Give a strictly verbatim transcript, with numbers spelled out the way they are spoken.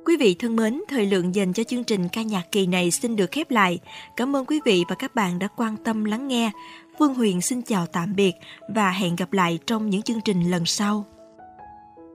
Quý vị thân mến, thời lượng dành cho chương trình ca nhạc kỳ này xin được khép lại. Cảm ơn quý vị và các bạn đã quan tâm lắng nghe. Phương Huyền xin chào tạm biệt và hẹn gặp lại trong những chương trình lần sau.